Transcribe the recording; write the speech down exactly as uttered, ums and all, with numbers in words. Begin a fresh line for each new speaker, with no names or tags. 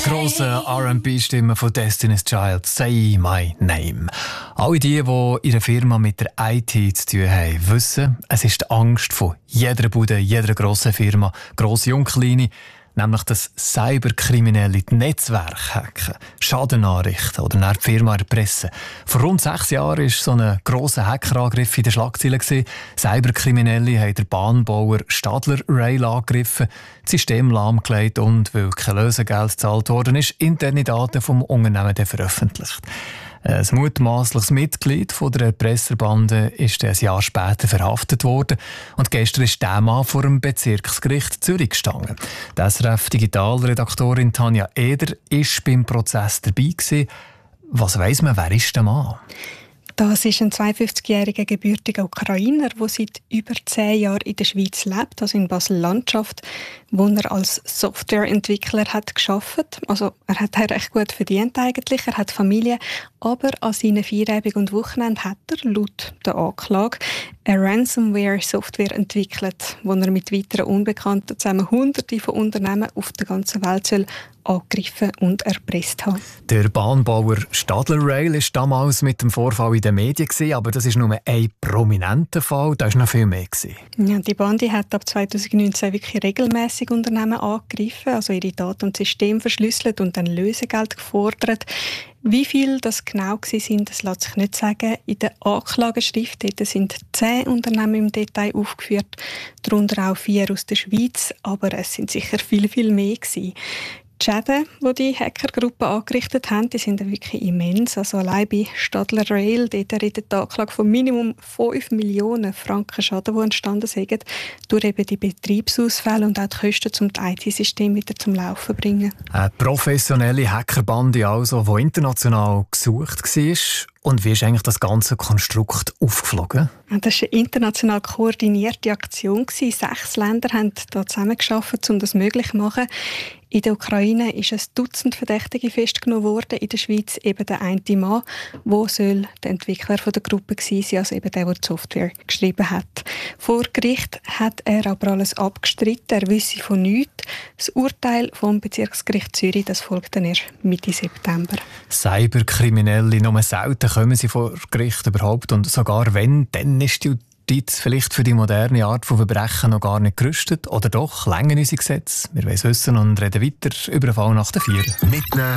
grossen R and B-Stimme von Destiny's Child, «Say My Name». Alle die, die in einer Firma mit der I T zu tun haben, wissen, es ist die Angst von jeder Bude, jeder grossen Firma, grosse und kleine, nämlich dass Cyberkriminelle die Netzwerke hacken, Schaden anrichten oder nach die Firma erpressen. Vor rund sechs Jahren war so ein grosser Hackerangriff in den Schlagzeilen. Cyberkriminelle haben den Bahnbauer Stadler Rail angegriffen, das System lahmgelegt und, weil kein Lösegeld gezahlt worden ist, interne Daten vom Unternehmen veröffentlicht. Ein mutmaßliches Mitglied von der Erpresserbande ist ein Jahr später verhaftet worden und gestern ist der Mann vor dem Bezirksgericht Zürich gestanden. Die S R F-Digitalredaktorin Tanja Eder war beim Prozess dabei gewesen. Was weiss man, wer ist der Mann?
Das ist ein zweiundfünfzigjähriger gebürtiger Ukrainer, der seit über zehn Jahren in der Schweiz lebt, also in Basel-Landschaft, wo er als Softwareentwickler hat gearbeitet. Also er hat recht gut verdient eigentlich, er hat Familie, aber an seinen Feierabend und Wochenende hat er laut der Anklage eine Ransomware-Software entwickelt, wo er mit weiteren Unbekannten zusammen Hunderte von Unternehmen auf der ganzen Welt soll angegriffen und erpresst haben.
Der Bahnbauer Stadler Rail war damals mit dem Vorfall in den Medien, aber das ist nur ein prominenter Fall, da war noch viel mehr.
Ja, die Bande hat ab zweitausendneunzehn wirklich regelmäßig Unternehmen angegriffen, also ihre Daten und Systeme verschlüsselt und dann Lösegeld gefordert. Wie viel das genau waren, das lässt sich nicht sagen. In der Anklageschrift sind zehn Unternehmen im Detail aufgeführt, darunter auch vier aus der Schweiz, aber es sind sicher viel, viel mehr gewesen. Die Schäden, die die Hackergruppe angerichtet haben, die sind wirklich immens. Also allein bei Stadler Rail, dort redet die Anklage von Minimum fünf Millionen Franken Schaden, die entstanden sind, durch eben die Betriebsausfälle und auch die Kosten, um das I T-System wieder zum Laufen zu bringen.
Eine professionelle Hackerbande, also, die international gesucht war. Und wie ist eigentlich das ganze Konstrukt aufgeflogen?
Das war eine international koordinierte Aktion. Sechs Länder haben hier zusammengearbeitet, um das möglich zu machen. In der Ukraine ist ein Dutzend Verdächtige festgenommen worden. In der Schweiz eben der eine Mann, der soll der Entwickler der Gruppe gewesen sein, also eben der, der die Software geschrieben hat. Vor Gericht hat er aber alles abgestritten. Er wisse von nichts. Das Urteil vom Bezirksgericht Zürich, das folgt dann erst Mitte September.
Cyberkriminelle, nur selten kommen sie vor Gericht überhaupt. Und sogar wenn, dann ist die Justiz vielleicht für die moderne Art von Verbrechen noch gar nicht gerüstet. Oder doch, länger unsere Gesetze. Wir wollen es wissen und reden weiter über den Fall nach der vier.
Mitnehmen